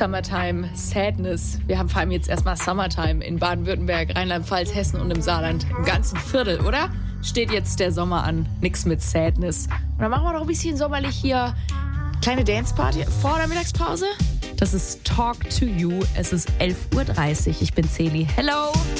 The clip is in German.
Summertime Sadness. Wir haben vor allem jetzt erstmal Summertime in Baden-Württemberg, Rheinland-Pfalz, Hessen und im Saarland. Im ganzen Viertel, oder? Steht jetzt der Sommer an. Nix mit Sadness. Und dann machen wir doch ein bisschen sommerlich hier. Kleine Danceparty vor der Mittagspause. Das ist Talk to You. Es ist 11.30 Uhr. Ich bin Celi. Hello!